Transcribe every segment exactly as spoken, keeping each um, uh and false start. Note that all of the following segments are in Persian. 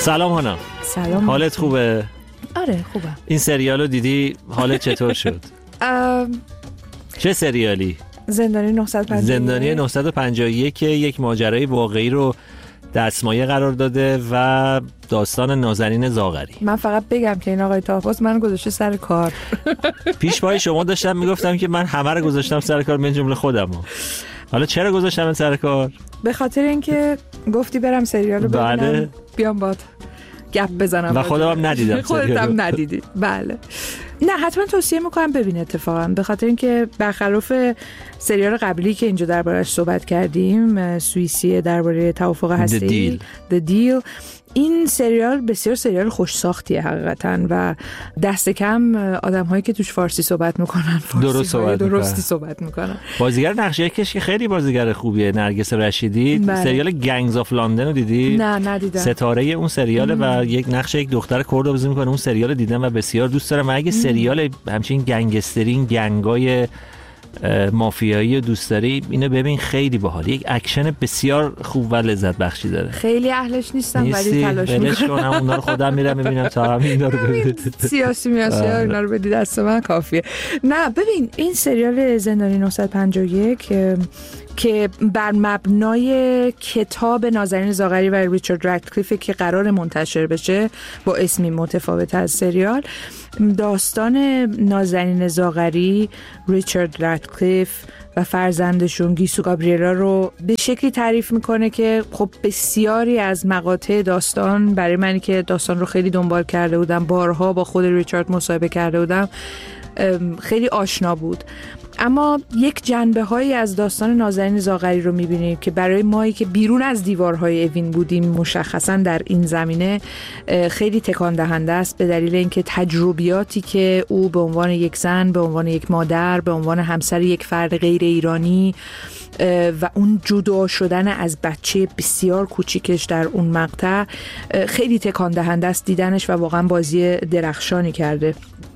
سلام هانا. سلام. حالت خوبه؟ آره خوبه. این سریالو دیدی؟ حالت چطور شد؟ چه سریالی؟ زندانی نهصد و پنجاه و یک. زندانی نهصد و پنجاه و یک یک ماجرای واقعی رو دستمایه قرار داده و داستان نازنین زاغری. من فقط بگم که این آقای طاه‌پاس من گذاشته سر کار. پیش پای شما داشتم میگفتم که من همه رو گذاشتم سر کار من جمله خودمو. حالا چرا گذاشتم سر کار؟ به خاطر اینکه گفتی برم سریالو ببینم. بله. بیام باد گپ بزنم و خودم هم ندیدم. خودت هم ندیدی. بله. نه حتما توصیه میکنم ببین اتفاقا، به خاطر اینکه برخلاف سریال قبلی که اینجا درباره‌اش صحبت کردیم، سوئیسی درباره توافق هسته‌ای The Deal، این سریال بسیار سریال خوش ساختیه حقیقتا و دست کم آدم هایی که توش فارسی صحبت میکنن فارسی درست صحبت درستی میکنن. صحبت میکنن. بازیگر نقشه کش که خیلی بازیگر خوبیه، نرگس رشیدی. بله. سریال گنگز آف لندن رو دیدی؟ نه ندیدم. ستاره اون سریاله و یک نقش یک دختر کرد بازی میکنه. اون سریال دیدم و بسیار دوست دارم و اگه سریال همچین گنگسترین گنگای مافیایی دوست داری اینو ببین، خیلی باحال. یک اکشن بسیار خوب و لذت بخشی داره. خیلی اهلش نیستم ولی تلاش میکنم. اونا رو خودم میرم میبینم تا همین اینا رو ببینم. سیاسی میاسی اینا رو بدید دست من کافیه. نه ببین این سریال زندانی نهصد و پنجاه و یک که بر مبنای کتاب نازنین زاغری و ریچارد رادکلیف که قرار منتشر بشه با اسمی متفاوت از سریال، داستان نازنین زاغری، ریچارد رادکلیف و فرزندشون گیسو گابریلا رو به شکلی تعریف میکنه که خب بسیاری از مقاطع داستان برای منی که داستان رو خیلی دنبال کرده بودم، بارها با خود ریچارد مصاحبه کرده بودم، خیلی آشنا بود. اما یک جنبه هایی از داستان نازنین زاغری رو میبینیم که برای مایی که بیرون از دیوارهای اوین بودیم مشخصا در این زمینه خیلی تکان دهنده است، به دلیل اینکه تجربیاتی که او به عنوان یک زن، به عنوان یک مادر، به عنوان همسر یک فرد غیر ایرانی و اون جدا شدن از بچه بسیار کوچیکش در اون مقطع خیلی تکان دهنده است دیدنش و واقعا بازی درخشانی کرده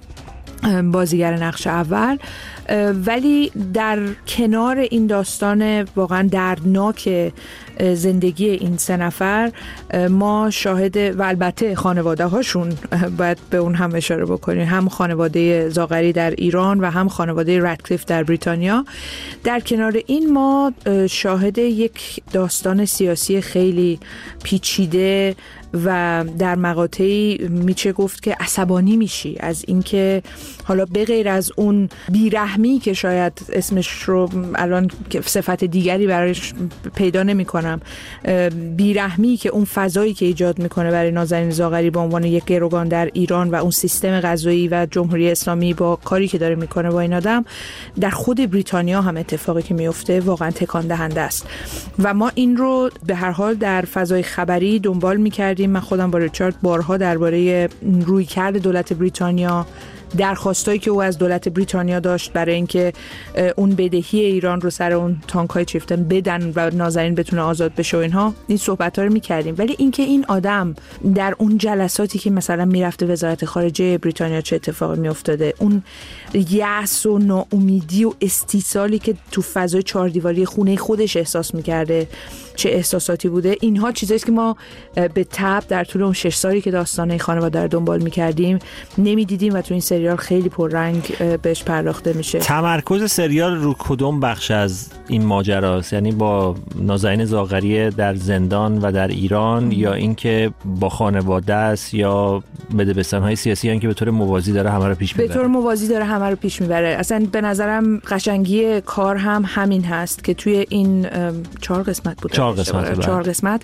بازیگر نقش اول. ولی در کنار این داستان واقعا دردناک زندگی این سه نفر ما شاهد، و البته خانواده هاشون باید به اون هم اشاره بکنیم، هم خانواده زاغری در ایران و هم خانواده رادکلیف در بریتانیا، در کنار این ما شاهد یک داستان سیاسی خیلی پیچیده و در مقاطعی میشه گفت که عصبانی میشی از اینکه حالا به غیر از اون بیرحمی که شاید اسمش رو الان صفت دیگری برایش پیدا نمی کنم، بیرحمی که اون فضایی که ایجاد میکنه برای نازنین زاغری به عنوان یک گروگان در ایران و اون سیستم قضایی و جمهوری اسلامی با کاری که داره میکنه با این آدم، در خود بریتانیا هم اتفاقی که میفته واقعا تکان دهنده است و ما این رو به هر حال در فضای خبری دنبال میکردیم. من خودم با ریچارد بارها درباره رویکرد دولت بریتانیا، درخواستایی که او از دولت بریتانیا داشت برای اینکه اون بدهی ایران رو سر اون تانک‌های چیفتن بدن و نازنین بتونه آزاد بشه و اینها، این صحبت‌ها رو می‌کردیم. ولی اینکه این آدم در اون جلساتی که مثلا میرفته وزارت خارجه بریتانیا چه اتفاقی میافتاده، اون یأس و ناامیدی و استیصالی که تو فضای چهار دیواری خونه خودش احساس می‌کرده چه احساساتی بوده، اینها چیزایی که ما به تبع در طول اون شش سالی که داستان خانواده رو دنبال می‌کردیم نمی‌دیدیم و تو این سریال خیلی پررنگ بهش پرداخته میشه. تمرکز سریال رو کدوم بخش از این ماجراست؟ یعنی با نازنین زاغری در زندان و در ایران ام. یا اینکه با خانواده است یا بدبستان‌های سیاسی هستن که به طور موازی داره همه رو پیش میبره؟ به طور موازی داره همه رو پیش میبره. اصلا به نظرم قشنگی کار هم همین هست که توی این چهار قسمت بود. چهار قسمت. چهار قسمت.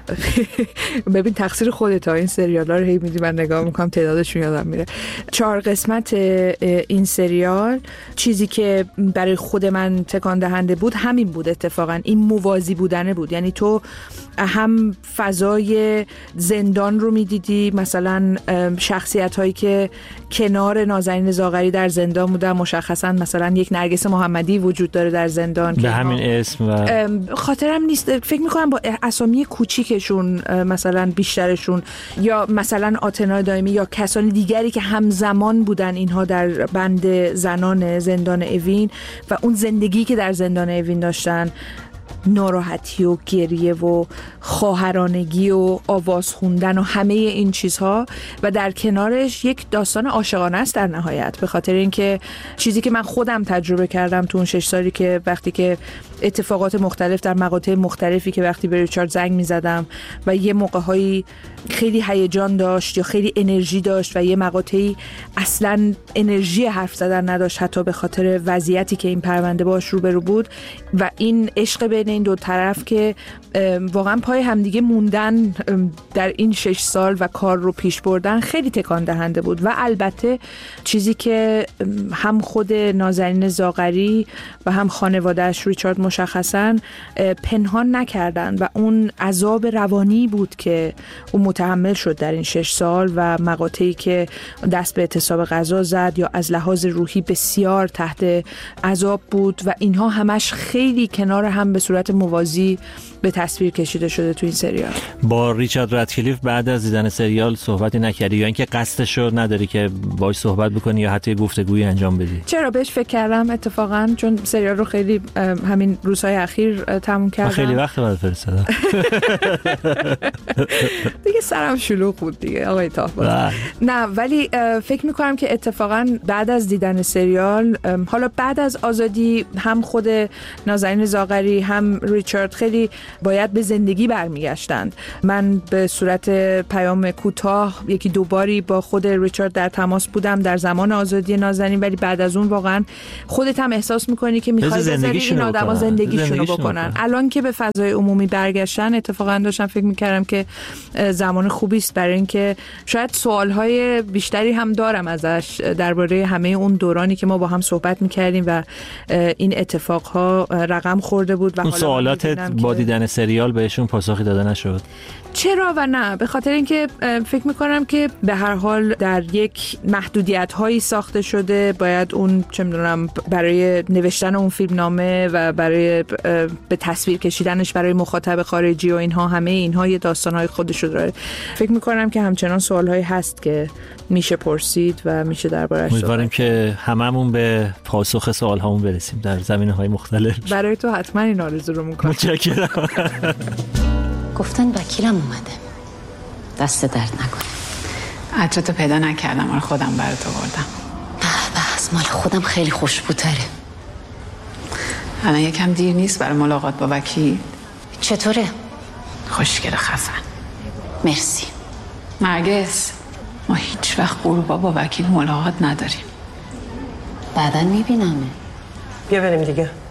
ببین تقصیر خودت ها، این سریالا رو هی میدی من نگاه میکنم تعدادشون یادم میره. چهار قسمت این سریال چیزی که برای خود من تکان دهنده بود همین بود، اتفاقا این موازی بودنه بود. یعنی تو هم فضای زندان رو میدیدی، مثلا شخصیت هایی که کنار نازنین زاغری در زندان بودن، مشخصا مثلا یک نرگس محمدی وجود داره در زندان به همین اسم و خاطرم نیست، فکر میکنم با اسامی کوچیکشون مثلا بیشترشون، یا مثلا آتنا دائمی یا کسان دیگری که همزمان بودن اینها در بند زنان زندان اوین و اون زندگی که در زندان اوین داشتن. ناراحتی و گریه و خواهرانگی و آواز خوندن و همه این چیزها و در کنارش یک داستان عاشقانه است در نهایت، به خاطر اینکه چیزی که من خودم تجربه کردم تو اون شش سالی که وقتی که اتفاقات مختلف در مقاطع مختلفی که وقتی به ریچارد زنگ می‌زدم و یه موقع‌هایی خیلی هیجان داشت یا خیلی انرژی داشت و یه مقاطعی اصلاً انرژی حرف زدن نداشت، حتی به خاطر وضعیتی که این پرونده باش روبرو بود و این عشق بین این دو طرف که واقعا پای همدیگه موندن در این شش سال و کار رو پیش بردن خیلی تکان دهنده بود. و البته چیزی که هم خود نازنین زاغری و هم خانواده‌اش ریچارد مشخصاً پنهان نکردن و اون عذاب روانی بود که اون متحمل شد در این شش سال و مقاطعی که دست به اعتصاب غذا زد یا از لحاظ روحی بسیار تحت عذاب بود و اینها همش خیلی کنار هم به صورت موازی به تصویر کشیده شده تو این سریال. با ریچارد رادکلیف بعد از دیدن سریال صحبتی نکردی یا اینکه قصدشو نداری که باهاش صحبت بکنی یا حتی گفتگویی انجام بدی؟ چرا بهش فکر کردم اتفاقا، چون سریال رو خیلی همین روزهای اخیر تموم کردم. خیلی وقت بعد فرستادم. دیگه سرم شلوغ بود دیگه آقای طاهبازی. نه ولی فکر میکنم که اتفاقا بعد از دیدن سریال، حالا بعد از آزادی، هم خود نازنین زاغری هم ریچارد خیلی باید به زندگی برمیگشتند. من به صورت پیام کوتاه یکی دو باری با خود ریچارد در تماس بودم در زمان آزادی نازنین، ولی بعد از اون واقعا خودت هم احساس میکنی که میخوای بذاری این آدما زندگیشونو بکنن. الان که به فضای عمومی برگشتن، اتفاقا داشتم فکر میکردم که زمان خوبی است برای اینکه شاید سوالهای بیشتری هم دارم ازش درباره همه اون دورانی که ما با هم صحبت میکردیم و این اتفاقها رقم خورده بود و حالا سوالاتت با دیدن سریال بهشون پاسخی داده نشد؟ چرا و نه، به خاطر اینکه فکر میکنم که به هر حال در یک محدودیت هایی ساخته شده، باید اون چه میدونم برای نوشتن اون فیلمنامه و برای به تصویر کشیدنش برای مخاطب خارجی و اینها، همه اینها یه داستانهای خودش رو داره. فکر میکنم که همچنان سوالهایی هست که میشه پرسید و میشه درباره‌اش صحبت. امیدواریم که هممون به پاسخ سوالهامون برسیم در زمینه‌های مختلف. برای تو حتما این آرزو رو میکنم. متشکرم. گفتن وکیلم اومده. دست درد نکنه. عطرتو پیدا نکردم، آره خودم برات آوردم. به از مال خودم خیلی خوشبوتره. الان یکم دیر نیست برای ملاقات با وکیل؟ چطوره؟ خوشگل خفن. مرسی. نرگس، ما هیچ وقت غروبا با وکیل ملاقات نداریم. بعداً میبینمه. بیا بریم دیگه.